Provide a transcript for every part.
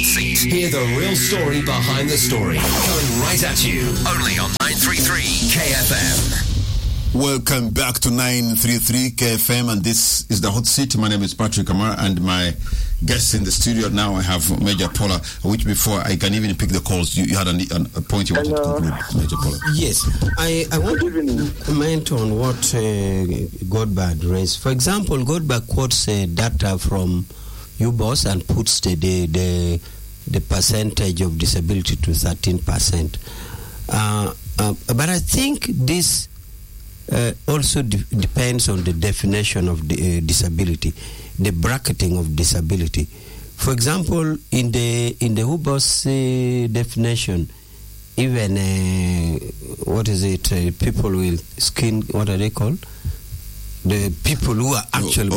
Seat. Hear the real story behind the story. Coming right at you. Only on 933 KFM. Welcome back to 933 KFM, and this is the Hot Seat. My name is Patrick Amara, and my guests in the studio now I have Major Paula, which before I can even pick the calls, you had a point you wanted to conclude, Major Paula. Yes, I want to comment on what Godbard raised. For example, Godbard quotes data from UBOS and puts the percentage of disability to 13%. But I think this also depends on the definition of the disability, the bracketing of disability. For example, in the UBOS definition, even people with skin, what are they called? The people who are actually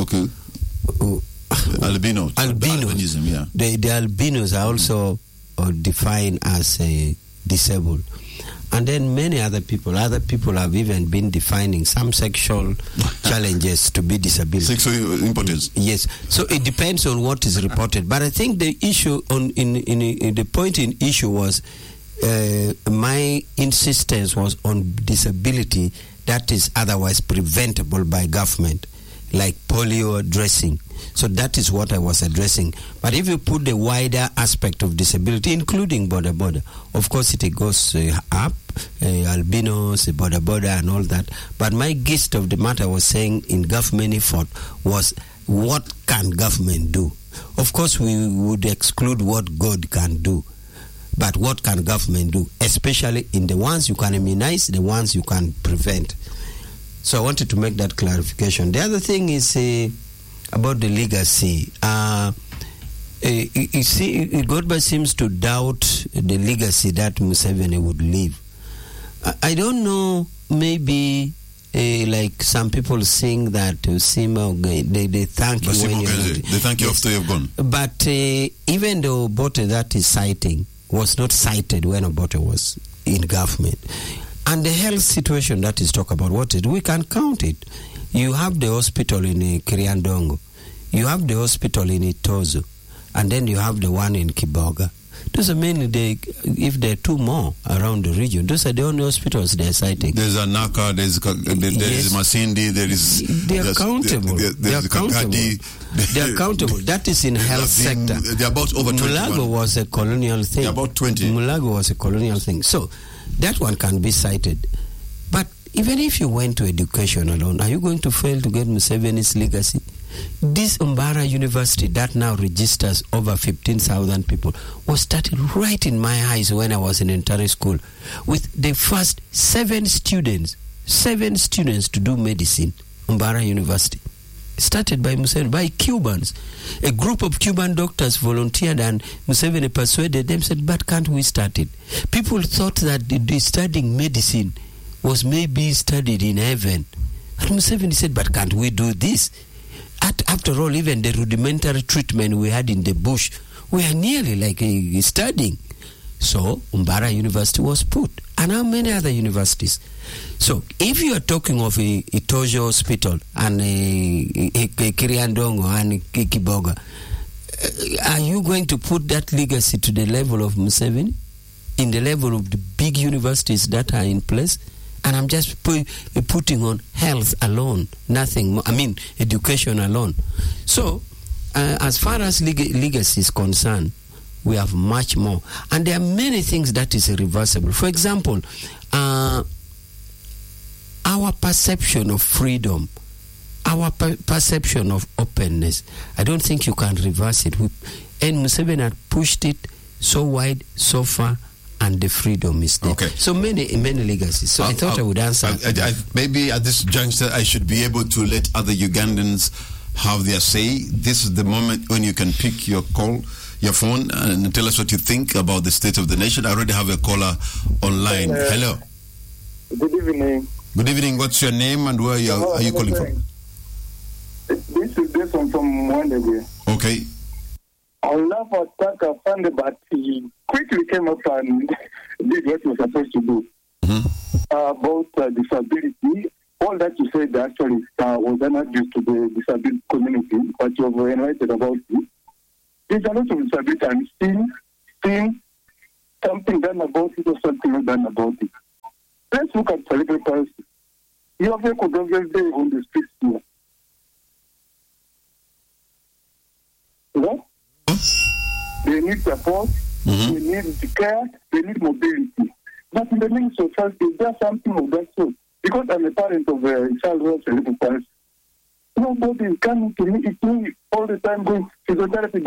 albinos. Albinism, yeah. The albinos are also defined as disabled. And then many other people have even been defining some sexual challenges to be disability. Sexual impotence. Yes. So it depends on what is reported. But I think the issue in the point in issue was my insistence was on disability that is otherwise preventable by government, like polio dressing. So that is what I was addressing. But if you put the wider aspect of disability, including border, of course it goes up, albinos, border, and all that. But my gist of the matter was saying in government effort was, what can government do? Of course we would exclude what God can do. But what can government do? Especially in the ones you can immunize, the ones you can prevent. So I wanted to make that clarification. The other thing is about the legacy. You see, Godbard seems to doubt the legacy that Museveni would leave. I don't know, maybe like some people sing that Sima, they thank you when you're they thank you after you've gone. But even though Obote that is citing was not cited when Obote was in government. And the health situation that is talked about, we can count it. You have the hospital in Kiriandongo, you have the hospital in Itozo, and then you have the one in Kiboga. Those are mainly if there are two more around the region, those are the only hospitals they are citing. There's Anaka, there's Masindi, they are accountable. They are accountable. That is in health sector. They're about over 20. Mulago was a colonial thing. They're about 20. Mulago was a colonial thing. So that one can be cited. But even if you went to education alone, are you going to fail to get Museveni's legacy? This Umbara University that now registers over 15,000 people was started right in my eyes when I was in entire school, with the first seven students to do medicine. Umbara University started by Museveni, by Cubans. A group of Cuban doctors volunteered, and Museveni persuaded them, said, but can't we start it? People thought that studying medicine was maybe studied in heaven. And Museveni said, but can't we do this? After all, even the rudimentary treatment we had in the bush, we are nearly like studying. So Umbara University was put, and how many other universities? So if you are talking of a Itojo Hospital and a Kiriandongo and Kiboga, are you going to put that legacy to the level of Museveni, in the level of the big universities that are in place? And I'm just putting on health alone, nothing more. I mean, education alone. So, as far as legacy is concerned, we have much more. And there are many things that is reversible. For example, our perception of freedom, our perception of openness, I don't think you can reverse it. And Museveni had pushed it so wide, so far, and the freedom is there. Okay. So many legacies. So I thought I would answer. Maybe at this juncture, I should be able to let other Ugandans have their say. This is the moment when you can pick your phone, and tell us what you think about the state of the nation. I already have a caller online. Hello. Good evening. Good evening. What's your name and where are you calling from? This is Jason from Wandege. Okay. I'll laugh at Taka Fund, but he quickly came up and did what he was supposed to do. About disability. All that you said actually was not used to the disabled community, but you have enlightened about it. There's a lot of disability and still something done about it or something not done about it. Let's look at cerebral palsy. You have a controversy on the streets here. No? They need support, they need care, they need mobility. But in the midst of us, is there something of that sort? Because I'm a parent of a child who has cerebral palsy. Nobody is coming to me. It's me all the time going physiotherapy.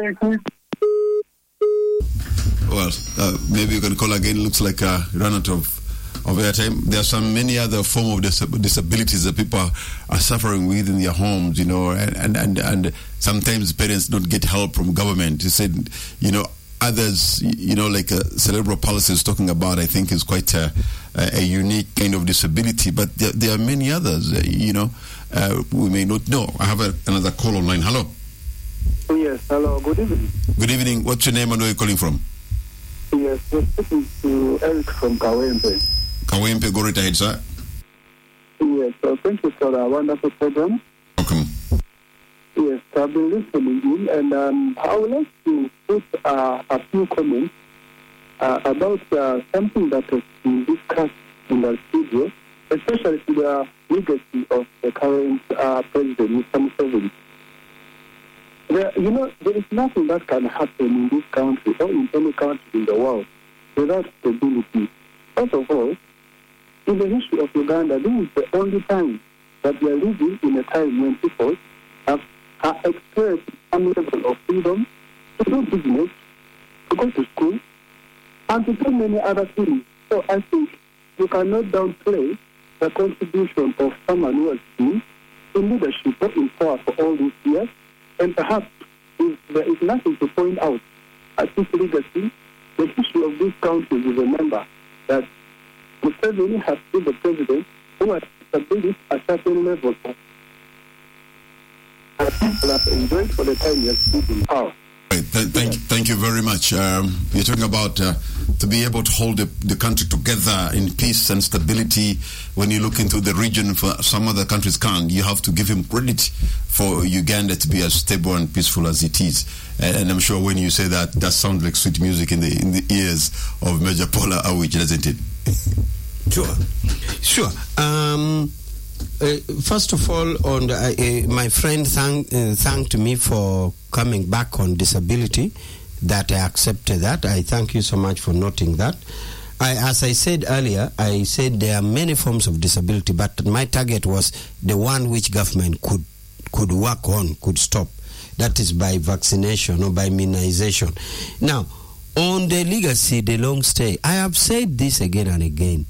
Well, maybe you can call again. Looks like a run out of airtime. There are some many other form of disabilities that people are suffering with in their homes, and sometimes parents don't get help from government. You said, others, like cerebral palsy is talking about, I think is quite a unique kind of disability, but there are many others, we may not know. I have another call online. Hello. Yes, hello, good evening. Good evening. What's your name and where are you calling from? Yes, we're speaking to Eric from Kawempe. Kawempe, go right ahead, sir. Yes, thank you for a wonderful program. Welcome. Yes, I've been listening in, and I would like to put a few comments about something that has been discussed in the studio, especially to the legacy of the current President, Mr. Museveni. There is nothing that can happen in this country or in any country in the world without stability. First of all, in the history of Uganda, this is the only time that we are living in a time when people have experienced some level of freedom to do business, to go to school, and to do many other things. So I think you cannot downplay the contribution of someone who has been in leadership or in power for all these years. And perhaps if there is nothing to point out at this legacy, the history of this country will remember that Museveni has been the president who has established a certain level of people have enjoyed for the time he has been in power. Thank you very much. You're talking about to be able to hold the country together in peace and stability. When you look into the region, for some other countries can't. You have to give him credit for Uganda to be as stable and peaceful as it is. And I'm sure when you say that, that sounds like sweet music in the ears of Major Paula Awich, doesn't it? Sure. First of all, my friend thanked me for coming back on disability, that I accepted that. I thank you so much for noting that. As I said earlier, I said there are many forms of disability, but my target was the one which government could work on, could stop. That is by vaccination or by immunization. Now, on the legacy, the long stay, I have said this again and again.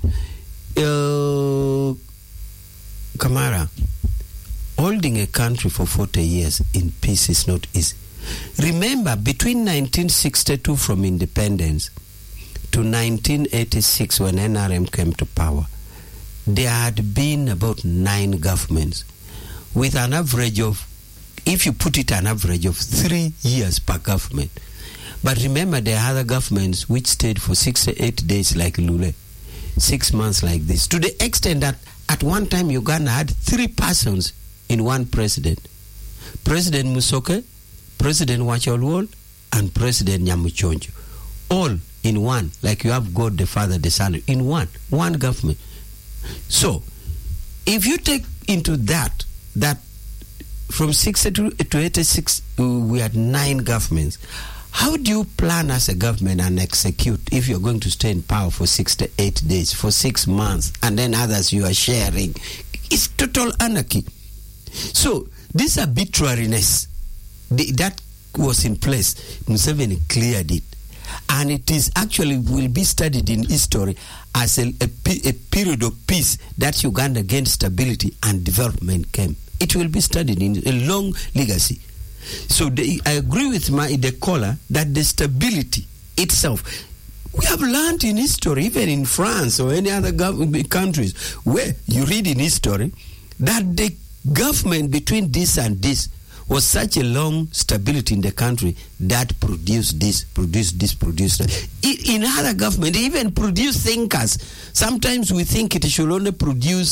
Kamara, holding a country for 40 years in peace is not easy. Remember, between 1962 from independence to 1986 when NRM came to power, there had been about 9 governments with an average of, if you put it an average of 3 years per government. But remember, there are other governments which stayed for 6 to 8 days like Lule, 6 months like this, to the extent that at one time Uganda had 3 persons in one president. President Musoke, President Wacholwol, and President Nyamuchonjo. All in one, like you have God the Father, the Son, in one government. So, if you take into that from 62 to 86, we had 9 governments. How do you plan as a government and execute if you're going to stay in power for 6 to 8 days, for 6 months, and then others you are sharing? It's total anarchy. So, this arbitrariness, that was in place. Museveni cleared it. And it is actually will be studied in history as a period of peace that Uganda gained stability and development came. It will be studied in a long legacy. So I agree with the caller that the stability itself, we have learned in history, even in France or any other countries, where you read in history that the government between this and this was such a long stability in the country that produced this, produced that. In other government, they even produce thinkers. Sometimes we think it should only produce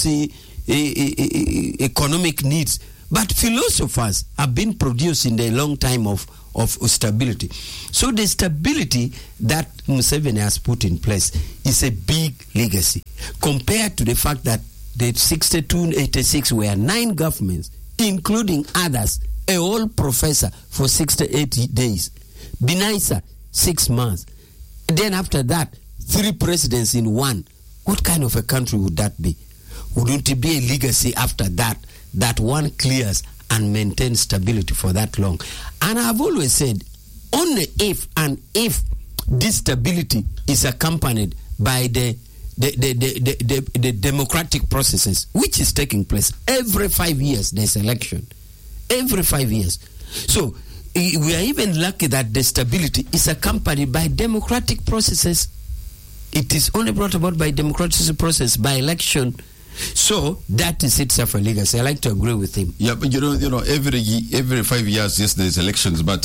economic needs. But philosophers have been produced in the long time of of stability. So the stability that Museveni has put in place is a big legacy compared to the fact that the 62 and 86 were 9 governments, including others, a whole professor for 68 days, Binaisa 6 months. Then after that, 3 presidents in one. What kind of a country would that be? Wouldn't it be a legacy after that, that one clears and maintains stability for that long? And I've always said, only if this stability is accompanied by the democratic processes, which is taking place every 5 years, there's election. Every 5 years. So we are even lucky that the stability is accompanied by democratic processes. It is only brought about by democratic process, by election. So that is itself a legacy. I like to agree with him. Yeah, but you know, every 5 years, yes, there's elections, but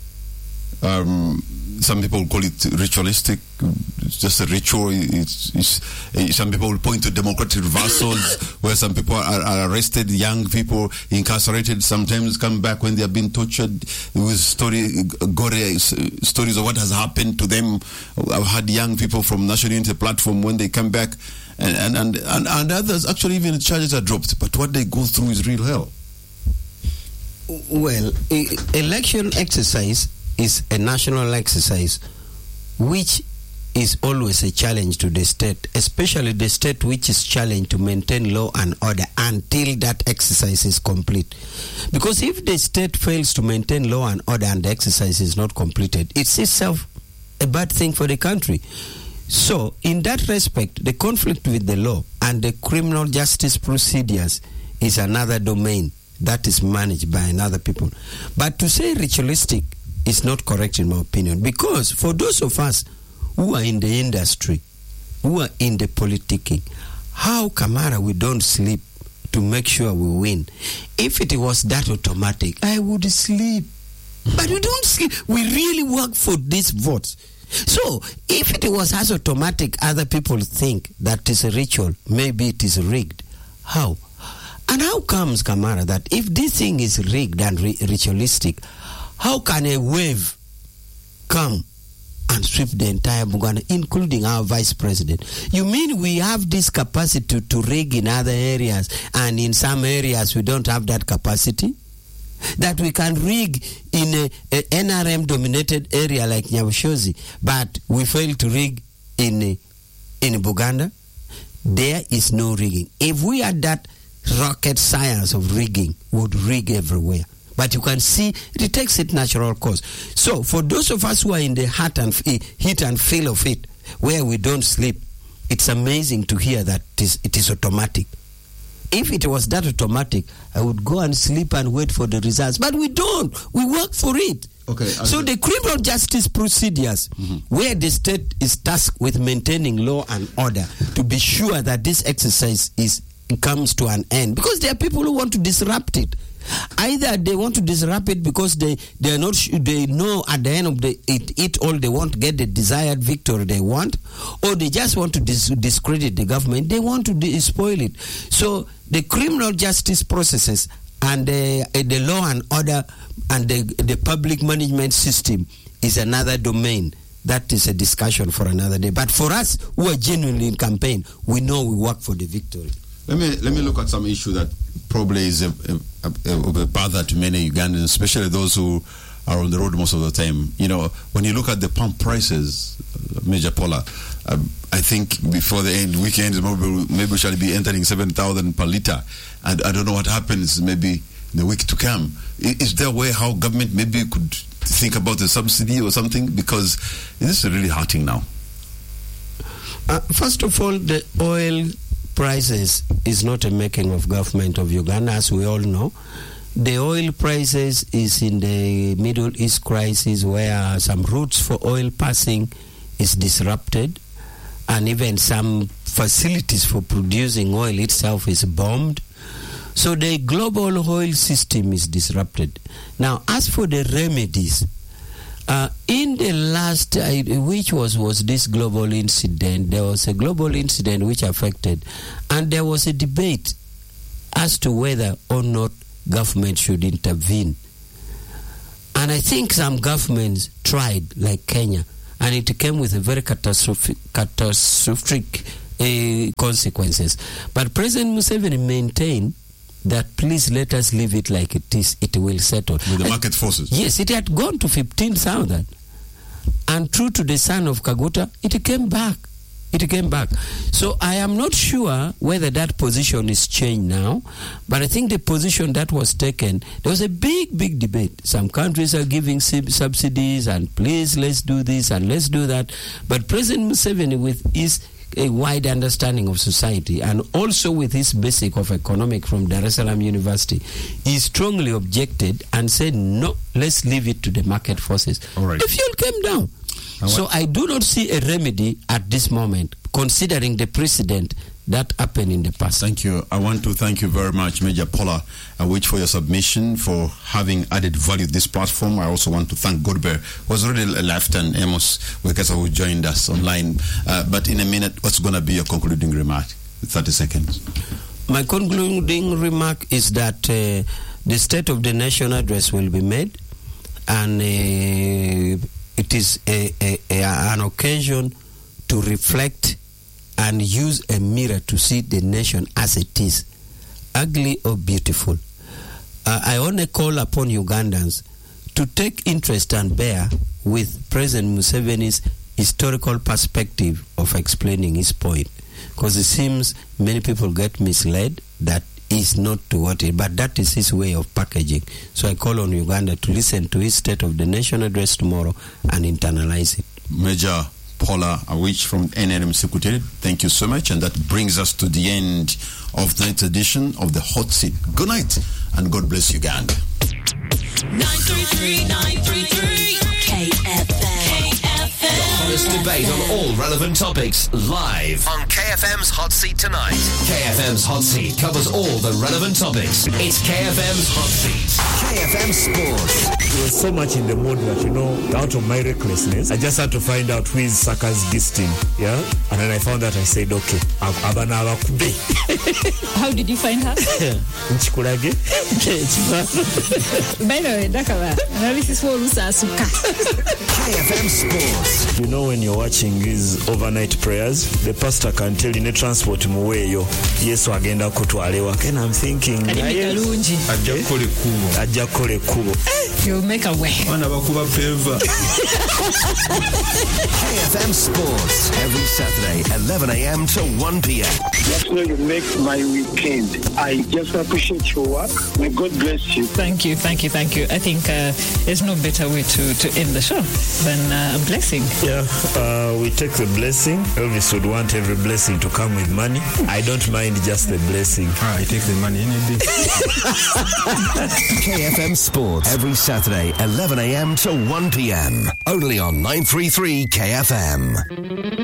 some people call it ritualistic. It's just a ritual. Some people will point to democratic reversals where some people are arrested, young people incarcerated, sometimes come back when they have been tortured with stories of what has happened to them. I've had young people from National Unity Platform, when they come back, and others, actually even charges are dropped, but what they go through is real hell. Well, election exercise is a national exercise which is always a challenge to the state, especially the state which is challenged to maintain law and order until that exercise is complete. Because if the state fails to maintain law and order and the exercise is not completed, it's itself a bad thing for the country. So, in that respect, the conflict with the law and the criminal justice procedures is another domain that is managed by another people. But to say ritualistic is not correct in my opinion, because for those of us who are in the industry, who are in the politicking, how, Kamara, we don't sleep to make sure we win? If it was that automatic, I would sleep. But we don't sleep. We really work for these votes. So, if it was as automatic, other people think that is a ritual, maybe it is rigged. How? And how comes, Kamara, that if this thing is rigged and ritualistic, how can a wave come and sweep the entire Buganda, including our vice president? You mean we have this capacity to rig in other areas, and in some areas we don't have that capacity? That we can rig in a NRM-dominated area like Nyabushozi, but we fail to rig in Buganda? There is no rigging. If we had that rocket science of rigging, we would rig everywhere. But you can see it takes its natural course. So for those of us who are in the heat and feel of it, where we don't sleep, it's amazing to hear that it is automatic. If it was that automatic, I would go and sleep and wait for the results. But we don't. We work for it. Okay. So the criminal justice procedures, where the state is tasked with maintaining law and order, to be sure that this exercise comes to an end, because there are people who want to disrupt it. Either they want to disrupt it because they know at the end of it all they want to get the desired victory they want, or they just want to discredit the government. They want to spoil it. So the criminal justice processes and the law and order and the public management system is another domain. That is a discussion for another day. But for us who are genuinely in campaign, we know we work for the victory. Let me look at some issue that probably is a bother to many Ugandans, especially those who are on the road most of the time. You know, when you look at the pump prices, Major Paula, I think before the weekend, maybe we shall be entering 7,000 per litre. And I don't know what happens maybe in the week to come. Is there a way how government maybe could think about a subsidy or something? Because this is really hurting now. First of all, the oil prices is not a making of government of Uganda, as we all know. The oil prices is in the Middle East crisis, where some routes for oil passing is disrupted, and even some facilities for producing oil itself is bombed. So the global oil system is disrupted. Now, as for the remedies, in the last, which was this global incident, there was a global incident which affected, and there was a debate as to whether or not government should intervene. And I think some governments tried, like Kenya, and it came with a very catastrophic consequences. But President Museveni maintained that please let us leave it like it is. It will settle. With the market forces. Yes, it had gone to 15,000. And true to the son of Kaguta, it came back. So I am not sure whether that position is changed now, but I think the position that was taken, there was a big debate. Some countries are giving subsidies and please let's do this and let's do that. But President Museveni, with his a wide understanding of society and also with his basic of economic from Dar es Salaam University, he strongly objected and said, no, let's leave it to the market forces. All right. The fuel came down. So I do not see a remedy at this moment, considering the precedent that happened in the past. Thank you. I want to thank you very much, Major Paula Awich, for your submission, for having added value to this platform. I also want to thank Godber, who was already left, and Amos Wekesa, who joined us online. But in a minute, what's going to be your concluding remark? 30 seconds. My concluding remark is that the State of the Nation address will be made, and it is an occasion to reflect and use a mirror to see the nation as it is, ugly or beautiful. I only call upon Ugandans to take interest and bear with President Museveni's historical perspective of explaining his point, because it seems many people get misled that is not to what it, but that is his way of packaging. So I call on Uganda to listen to his State of the Nation address tomorrow and internalize it. Major Paula Awich from NRM Secretariat, thank you so much. And that brings us to the end of tonight's edition of the Hot Seat. Good night, and God bless Uganda. 933 KFM. The hottest debate on all relevant topics, live on KFM's Hot Seat tonight. KFM's Hot Seat covers all the relevant topics. It's KFM's Hot Seat. KFM Sports. I was so much in the mood that, out of my recklessness, I just had to find out who is Saka's gisting. Yeah? And then I found that I said, okay, Abana Kube. How did you find her? Nchikulage. By the way, Dakava, this is for Rusasuka. KFM Sports. When you're watching these overnight prayers, the pastor can tell you, transport muweyo. Yesu agenda kutwalewa. And I'm thinking, Ajakole kubo. You'll make a way. KFM Sports. Every Saturday, 11 a.m. to 1 p.m. That's where you make my weekend. I just appreciate your work. May God bless you. Thank you. I think there's no better way to end the show than a blessing. Yeah, we take the blessing. Elvis would want every blessing to come with money. I don't mind just the blessing. I take the money any day. KFM Sports. Every Saturday, 11 a.m. to 1 p.m. Only on 933 KFM.